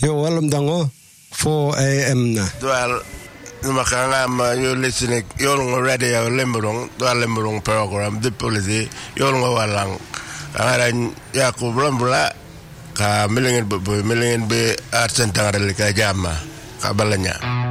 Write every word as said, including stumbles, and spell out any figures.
Yo walam dango four a.m. na. Well, makanga you listening yung radio limburong, do limburong program the policy yung walang. Ang ya ko blambula ka milingin bu milingin be arts tanggal ka jama kabalanya.